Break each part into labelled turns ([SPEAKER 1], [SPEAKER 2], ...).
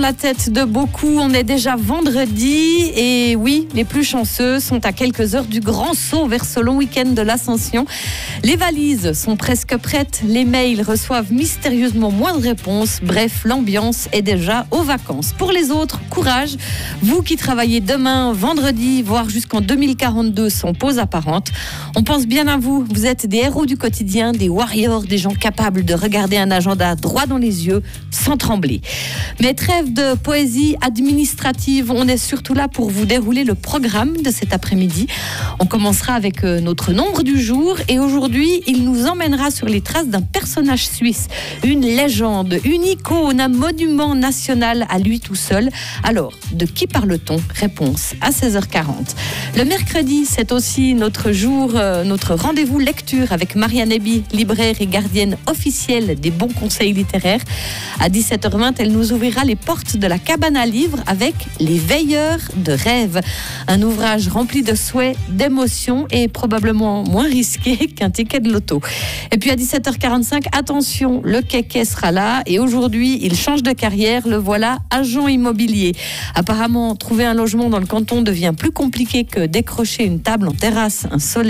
[SPEAKER 1] La tête de beaucoup, on est déjà vendredi et oui, les plus chanceux sont à quelques heures du grand saut vers ce long week-end de l'Ascension. Les valises sont presque prêtes, les mails reçoivent mystérieusement moins de réponses. Bref, l'ambiance est déjà aux vacances. Pour les autres, courage, vous qui travaillez demain, vendredi, voire jusqu'en 2042 sans pause apparente. On pense bien à vous, vous êtes des héros du quotidien, des warriors, des gens capables de regarder un agenda droit dans les yeux sans trembler. Mais trêve de poésie administrative, on est surtout là pour vous dérouler le programme de cet après-midi. On commencera avec notre nombre du jour et aujourd'hui, il nous emmènera sur les traces d'un personnage suisse, une légende, une icône, un monument national à lui tout seul. Alors, de qui parle-t-on? Réponse à 16h40. Le mercredi, c'est aussi notre jour, notre rendez-vous lecture avec Marianne Eby, libraire et gardienne officielle des bons conseils littéraires. À 17h20, elle nous ouvrira les portes de la cabane à livres avec Les Veilleurs de rêve. Un ouvrage rempli de souhaits, d'émotions et probablement moins risqué qu'un ticket de loto. Et puis à 17h45, attention, le kéké sera là et aujourd'hui, il change de carrière, le voilà agent immobilier. Apparemment, trouver un logement dans le canton devient plus compliqué que décrocher une table en terrasse d'un soir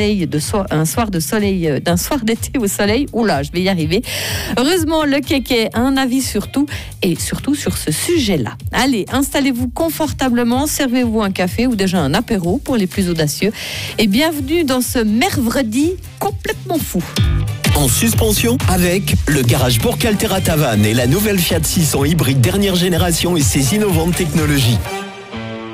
[SPEAKER 1] d'été au soleil. Oula, je vais y arriver. Heureusement, le kéké a un avis sur tout et surtout sur ce sujet-là. Allez, installez-vous confortablement, servez-vous un café ou déjà un apéro pour les plus audacieux et bienvenue dans ce mercredi complètement fou.
[SPEAKER 2] En suspension avec le garage Bourg Altera Tavannes et la nouvelle Fiat 600 hybride dernière génération et ses innovantes technologies.